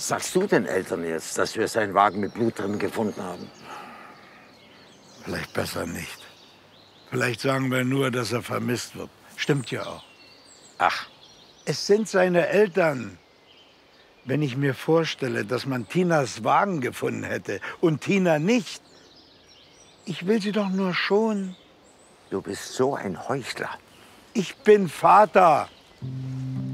sagst du den Eltern jetzt, dass wir seinen Wagen mit Blut drin gefunden haben? Vielleicht besser nicht. Vielleicht sagen wir nur, dass er vermisst wird. Stimmt ja auch. Ach. Es sind seine Eltern. Wenn ich mir vorstelle, dass man Tinas Wagen gefunden hätte und Tina nicht. Ich will sie doch nur schonen. Du bist so ein Heuchler. Ich bin Vater.